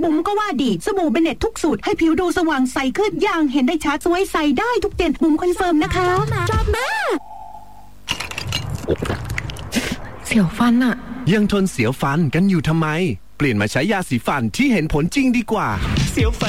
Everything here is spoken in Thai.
บุ๋มก็ว่าดีสบู่เบเน็ตทุกสูตรให้ผิวดูสว่างใสขึ้นอย่างเห็นได้ชัดสวยใสได้ทุกเดือนบุ๋มคอนเฟิร์มนะคะจบมาเสียวฟันอะยังทนเสียวฟันกันอยู่ทำไมเปลี่ยนมาใช้ยาสีฟันที่เห็นผลจริงดีกว่าเสียวฟัน